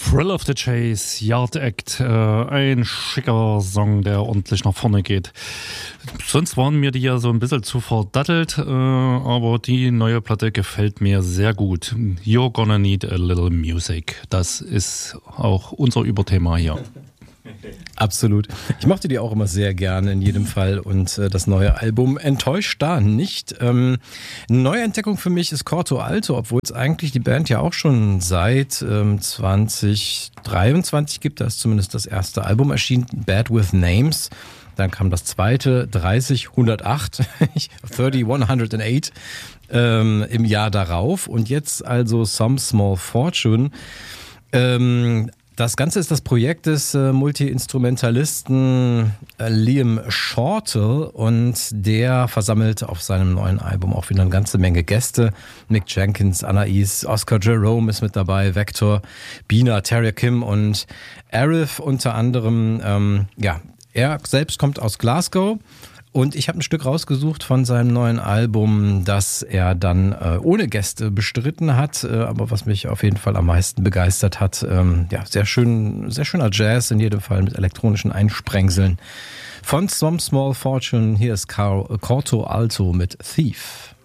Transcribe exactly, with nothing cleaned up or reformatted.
Thrill of the Chase, Yard Act, äh, ein schicker Song, der ordentlich nach vorne geht. Sonst waren mir die ja so ein bisschen zu verdattelt, äh, aber die neue Platte gefällt mir sehr gut. You're gonna need a little music. Das ist auch unser Überthema hier. Absolut. Ich mochte die auch immer sehr gerne in jedem Fall und äh, das neue Album enttäuscht da nicht. Ähm, eine neue Entdeckung für mich ist Corto Alto, obwohl es eigentlich die Band ja auch schon seit ähm, zwanzig dreiundzwanzig gibt. Da ist zumindest das erste Album erschienen, Bad With Names. Dann kam das zweite, dreißig hundertacht, dreißig hundertacht ähm, im Jahr darauf. Und jetzt also Some Small Fortune. Ähm, Das Ganze ist das Projekt des äh, Multi-Instrumentalisten äh, Liam Shortall und der versammelt auf seinem neuen Album auch wieder eine ganze Menge Gäste. Mick Jenkins, Anais, Oscar Jerome ist mit dabei, Vector, Bina, Terry Kim und Arif unter anderem. Ähm, ja, er selbst kommt aus Glasgow. Und ich habe ein Stück rausgesucht von seinem neuen Album, das er dann äh, ohne Gäste bestritten hat, äh, aber was mich auf jeden Fall am meisten begeistert hat. Ähm, ja, sehr schön, sehr schöner Jazz in jedem Fall mit elektronischen Einsprengseln. Von Some Small Fortune, hier ist Corto Alto mit Thief.